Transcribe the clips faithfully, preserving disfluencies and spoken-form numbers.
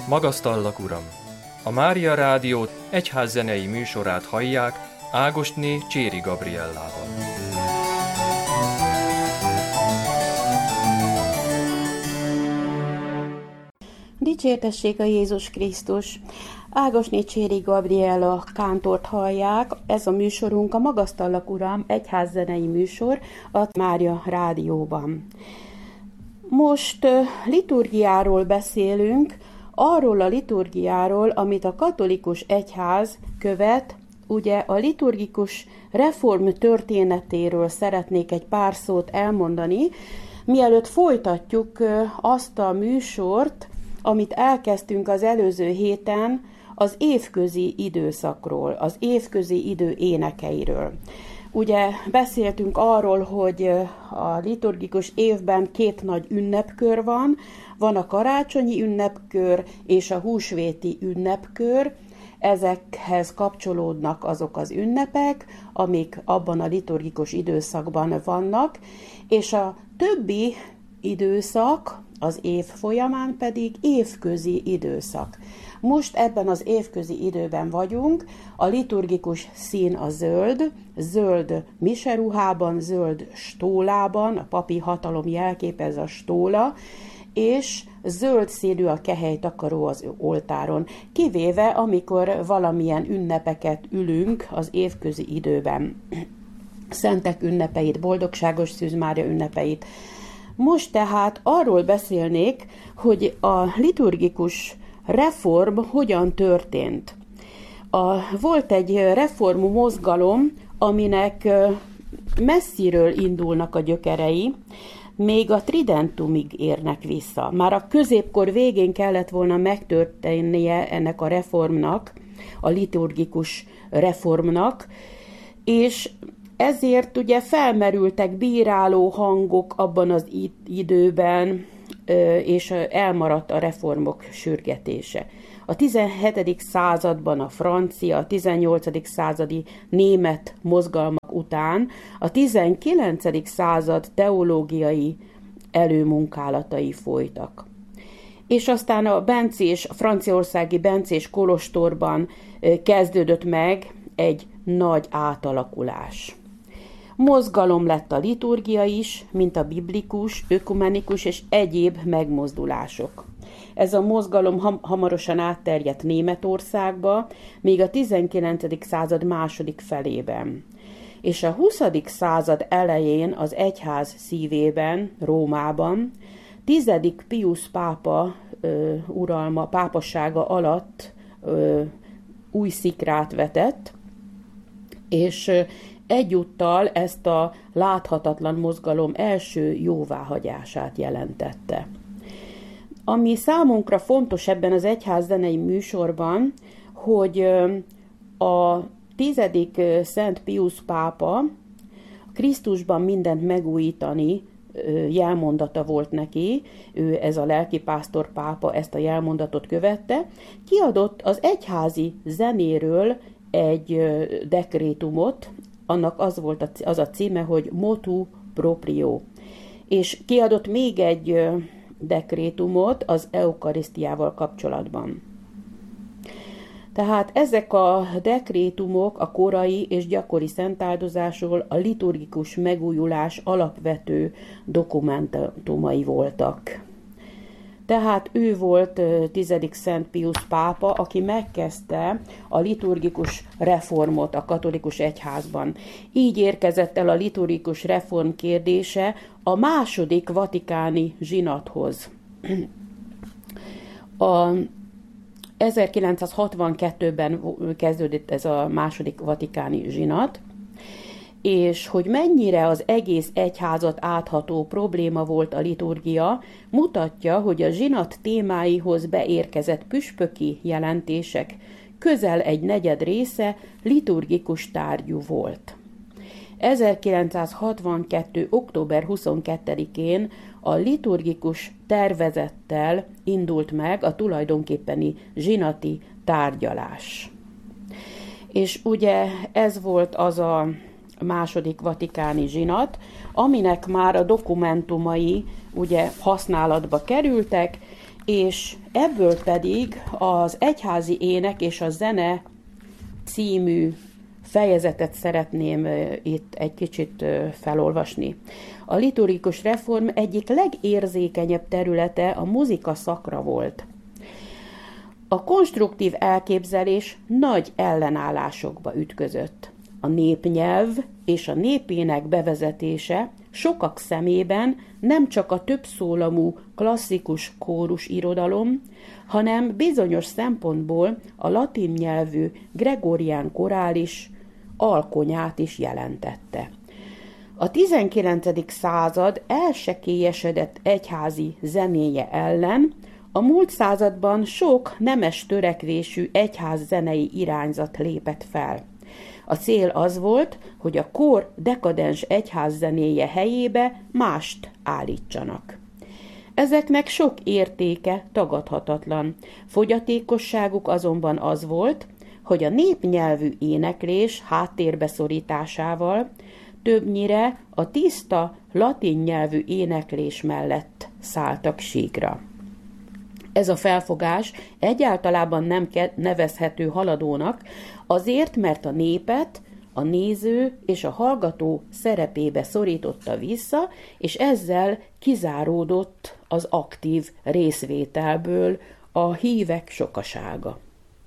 Magasztallak, Uram! A Mária Rádió egyházzenei műsorát hallják Ágosné Cséri Gabriellával. Dicsértessék a Jézus Krisztus! Ágosné Cséri Gabriella kántort hallják. Ez a műsorunk a Magasztallak, Uram egyházzenei műsor a Mária Rádióban. Most liturgiáról beszélünk, arról a liturgiáról, amit a katolikus egyház követ. Ugye a liturgikus reform történetéről szeretnék egy pár szót elmondani, mielőtt folytatjuk azt a műsort, amit elkezdtünk az előző héten az évközi időszakról, az évközi idő énekeiről. Ugye beszéltünk arról, hogy a liturgikus évben két nagy ünnepkör van, van a karácsonyi ünnepkör és a húsvéti ünnepkör. Ezekhez kapcsolódnak azok az ünnepek, amik abban a liturgikus időszakban vannak, és a többi időszak, az év folyamán pedig évközi időszak. Most ebben az évközi időben vagyunk, a liturgikus szín a zöld, zöld miseruhában, zöld stólában, a papi hatalom jelképe ez a stóla, és zöld színű a kehelytakaró az oltáron, kivéve amikor valamilyen ünnepeket ülünk az évközi időben. Szentek ünnepeit, boldogságos Szűz Mária ünnepeit. Most tehát arról beszélnék, hogy a liturgikus reform hogyan történt. A, volt egy reform mozgalom, aminek messziről indulnak a gyökerei, még a tridentumig érnek vissza. Már a középkor végén kellett volna megtörténnie ennek a reformnak, a liturgikus reformnak, és ezért ugye felmerültek bíráló hangok abban az időben, és elmaradt a reformok sürgetése. A tizenhetedik században a francia, a tizennyolcadik századi német mozgalmak után a tizenkilencedik század teológiai előmunkálatai folytak. És aztán a bencés, a franciaországi bencés kolostorban kezdődött meg egy nagy átalakulás. Mozgalom lett a liturgia is, mint a biblikus, ökumenikus és egyéb megmozdulások. Ez a mozgalom ham- hamarosan átterjedt Németországba, még a tizenkilencedik század második felében. És a huszadik század elején az egyház szívében, Rómában, tizedik Piusz pápa ö, uralma, pápassága alatt ö, új szikrát vetett, és ö, egyúttal ezt a láthatatlan mozgalom első jóváhagyását jelentette. Ami számunkra fontos ebben az egyházzenei műsorban, hogy a tizedik Szent Piusz pápa Krisztusban mindent megújítani jelmondata volt neki, ő ez a lelkipásztor pápa ezt a jelmondatot követte, kiadott az egyházi zenéről egy dekrétumot, annak az volt a, az a címe, hogy motu proprio. És kiadott még egy dekrétumot az eukarisztiával kapcsolatban. Tehát ezek a dekrétumok a korai és gyakori szentáldozásról a liturgikus megújulás alapvető dokumentumai voltak. Tehát ő volt tizedik Szent Piusz pápa, aki megkezdte a liturgikus reformot a katolikus egyházban. Így érkezett el a liturgikus reform kérdése a második vatikáni zsinathoz. A ezerkilencszázhatvankettőben kezdődött ez a második vatikáni zsinat, és hogy mennyire az egész egyházat átható probléma volt a liturgia, mutatja, hogy a zsinat témáihoz beérkezett püspöki jelentések közel egy negyed része liturgikus tárgyú volt. ezerkilencszázhatvankettő. október huszonkettedikén a liturgikus tervezettel indult meg a tulajdonképpeni zsinati tárgyalás. És ugye ez volt az a második vatikáni zsinat, aminek már a dokumentumai ugye használatba kerültek, és ebből pedig az Egyházi ének és a zene című fejezetet szeretném itt egy kicsit felolvasni. A liturgikus reform egyik legérzékenyebb területe a muzika szakra volt. A konstruktív elképzelés nagy ellenállásokba ütközött. A népnyelv és a népének bevezetése sokak szemében nem csak a többszólamú klasszikus kórus irodalom, hanem bizonyos szempontból a latin nyelvű gregorián korális alkonyát is jelentette. A tizenkilencedik század elsekélyesedett egyházi zenéje ellen a múlt században sok nemes törekvésű egyházzenei irányzat lépett fel. A cél az volt, hogy a kor dekadens egyházzenéje helyébe mást állítsanak. Ezeknek sok értéke tagadhatatlan. Fogyatékosságuk azonban az volt, hogy a népnyelvű éneklés háttérbe szorításával többnyire a tiszta latin nyelvű éneklés mellett szálltak síkra. Ez a felfogás egyáltalában nem nevezhető haladónak, azért, mert a népet a néző és a hallgató szerepébe szorította vissza, és ezzel kizáródott az aktív részvételből a hívek sokasága.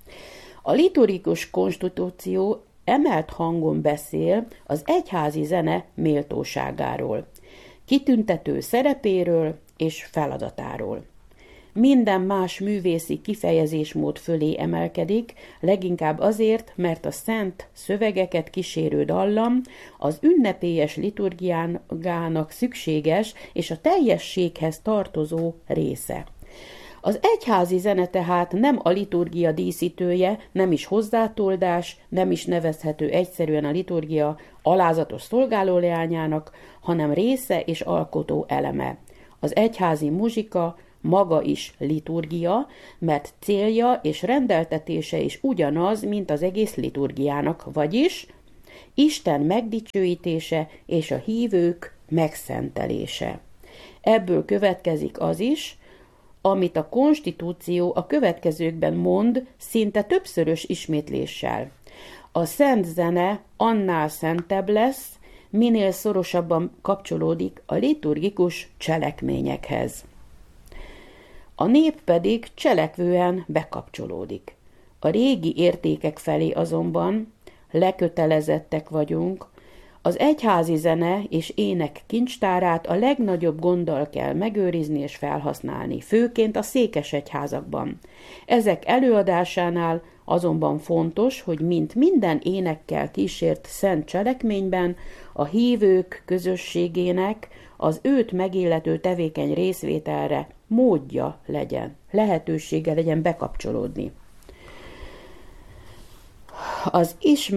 A liturgikus konstitúció emelt hangon beszél az egyházi zene méltóságáról, kitüntető szerepéről és feladatáról. Minden más művészi kifejezésmód fölé emelkedik, leginkább azért, mert a szent szövegeket kísérő dallam az ünnepélyes liturgiának szükséges és a teljességhez tartozó része. Az egyházi zene tehát nem a liturgia díszítője, nem is hozzátoldás, nem is nevezhető egyszerűen a liturgia alázatos szolgálóleányának, hanem része és alkotó eleme. Az egyházi muzsika maga is liturgia, mert célja és rendeltetése is ugyanaz, mint az egész liturgiának, vagyis Isten megdicsőítése és a hívők megszentelése. Ebből következik az is, amit a konstitúció a következőkben mond szinte többszörös ismétléssel. A szent zene annál szentebb lesz, minél szorosabban kapcsolódik a liturgikus cselekményekhez. A nép pedig cselekvően bekapcsolódik. A régi értékek felé azonban lekötelezettek vagyunk, az egyházi zene és ének kincstárát a legnagyobb gonddal kell megőrizni és felhasználni, főként a székesegyházakban. Ezek előadásánál azonban fontos, hogy mint minden énekkel kísért szent cselekményben a hívők közösségének az őt megillető tevékeny részvételre módja legyen, lehetősége legyen bekapcsolódni. Az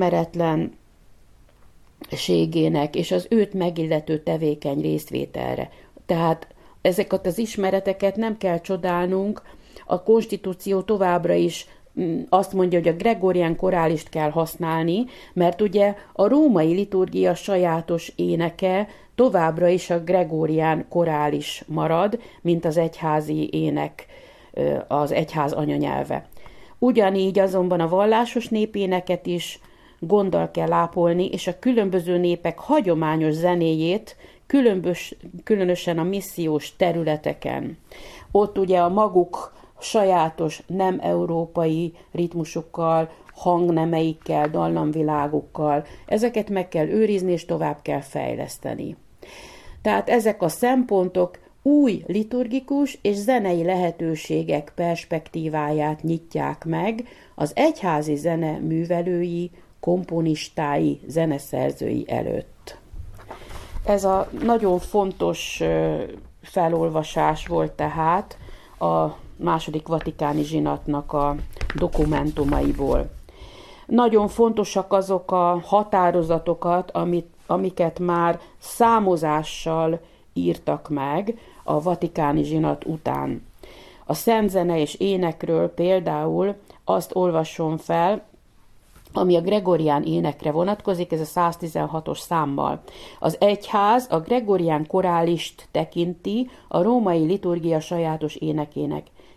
ismeretlenségének és az őt megillető tevékeny részvételre. Tehát ezeket az ismereteket nem kell csodálnunk, a konstitúció továbbra is azt mondja, hogy a gregorián korálist kell használni, mert ugye a római liturgia sajátos éneke továbbra is a gregorián korális marad, mint az egyházi ének, az egyház anyanyelve. Ugyanígy azonban a vallásos népéneket is gonddal kell ápolni, és a különböző népek hagyományos zenéjét, különbös, különösen a missziós területeken. Ott ugye a maguk sajátos, nem európai ritmusokkal, hangnemeikkel, dallamvilágokkal, ezeket meg kell őrizni és tovább kell fejleszteni. Tehát ezek a szempontok új liturgikus és zenei lehetőségek perspektíváját nyitják meg az egyházi zene művelői, komponistái, zeneszerzői előtt. Ez a nagyon fontos felolvasás volt tehát a második vatikáni zsinatnak a dokumentumaiból. Nagyon fontosak azok a határozatokat, amit, amiket már számozással írtak meg a vatikáni zsinat után. A szentzene és énekről például azt olvasom fel, ami a gregorián énekre vonatkozik, ez a száztizenhatos számmal. Az egyház a gregorián korálist tekinti a római liturgia sajátos énekének.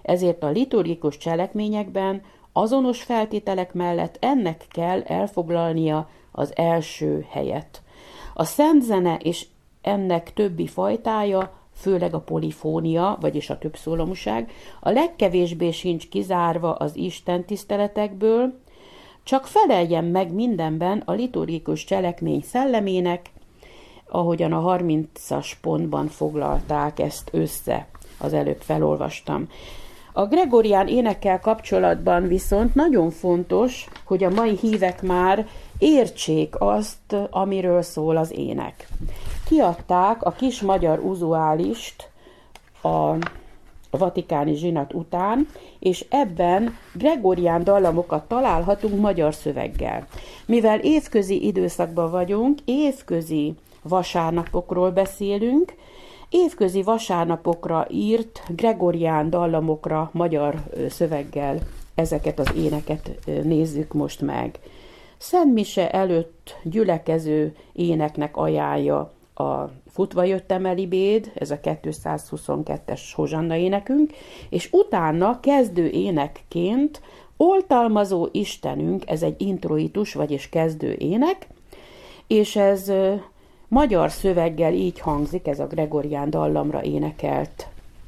ezért a liturgikus cselekményekben azonos feltételek mellett ennek kell elfoglalnia az első helyet. A szentzene és ennek többi fajtája, főleg a polifónia, vagyis a többszólamúság, a legkevésbé sincs kizárva az Isten tiszteletekből, csak feleljen meg mindenben a liturgikus cselekmény szellemének, ahogyan a harmincas pontban foglalták ezt össze, az előbb felolvastam. A gregorián énekkel kapcsolatban viszont nagyon fontos, hogy a mai hívek már értsék azt, amiről szól az ének. Kiadták a kis magyar uzuálist a vatikáni zsinat után, és ebben gregorián dallamokat találhatunk magyar szöveggel. Mivel évközi időszakban vagyunk, évközi vasárnapokról beszélünk, évközi vasárnapokra írt gregorián dallamokra magyar szöveggel ezeket az éneket nézzük most meg. Szentmise előtt gyülekező éneknek ajánlja a Futva jöttem el ibéd, ez a kétszázhuszonkettes hozsanna énekünk, és utána kezdő énekként Oltalmazó Istenünk, ez egy introitus, vagyis kezdő ének, és ez magyar szöveggel így hangzik, ez a gregorián dallamra énekelt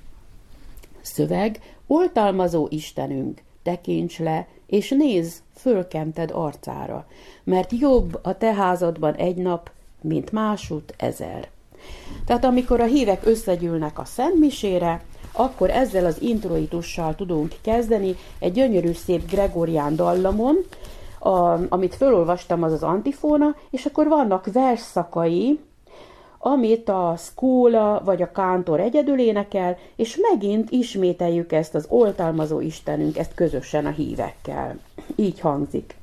szöveg. Oltalmazó Istenünk, tekints le, és nézz fölkented arcára, mert jobb a te házadban egy nap, mint másút ezer. Tehát amikor a hívek összegyűlnek a szentmisére, akkor ezzel az introitussal tudunk kezdeni egy gyönyörű szép gregorián dallamon, a, amit felolvastam, az az antifóna, és akkor vannak versszakai, amit a szkóla vagy a kántor egyedül énekel, és megint ismételjük ezt az oltalmazó Istenünk, ezt közösen a hívekkel. Így hangzik.